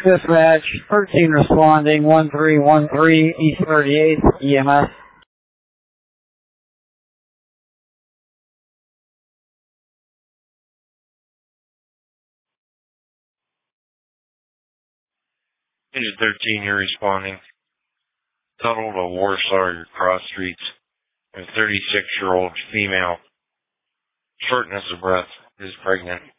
Dispatch, 13 responding, 1313 East 38th, EMS. Unit 13, you're responding. Tunnel to Warsaw cross streets. A 36-year-old female. Shortness of breath is pregnant.